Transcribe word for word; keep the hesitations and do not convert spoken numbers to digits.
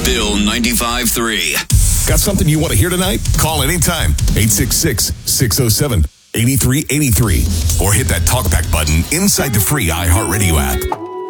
Bill ninety-five three. Got something you want to hear tonight? Call anytime. eight six six, six oh seven, eight three eight three. Or hit that talkback button inside the free iHeartRadio app.